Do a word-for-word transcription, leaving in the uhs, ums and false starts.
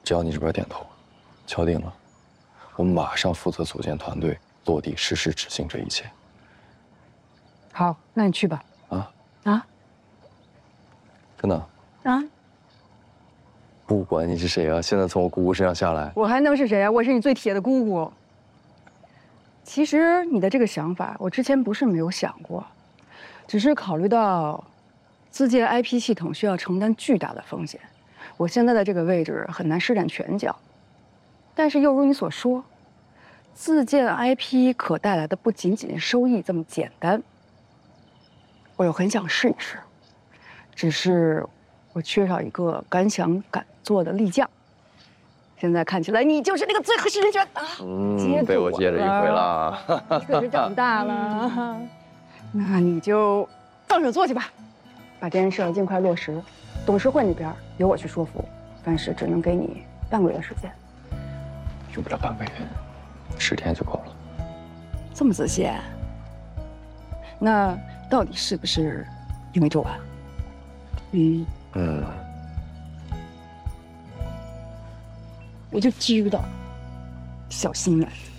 只要你这边点头，敲定了，我马上负责组建团队，落地实施执行这一切。 好，那你去吧。 啊啊， 真的啊！ 不管你是谁啊，现在从我姑姑身上下来， 我还能是谁啊？我是你最铁的姑姑。其实你的这个想法，我之前不是没有想过，只是考虑到自建 I P 系统需要承担巨大的风险，我现在的这个位置很难施展拳脚。但是又如你所说，自建 I P 可带来的不仅仅是收益这么简单，我又很想试一试，只是我缺少一个敢想敢做的力将。现在看起来你就是那个最合适人选啊！ 嗯，被我接着一回了。 你可是长大了，那你就放手做去吧，把这件事尽快落实。董事会那边由我去说服，但是只能给你半个月时间。 用不了半个月，十天就够了。 这么仔细？那到底是不是因为周晚？嗯嗯， 我就知道，小心眼。